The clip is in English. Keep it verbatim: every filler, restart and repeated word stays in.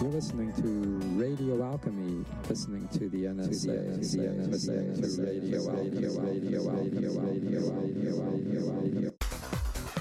You're listening to Radio Alchemy, listening to the N S A, to the N S A, to Radio Alchemy, Radio Alchemy,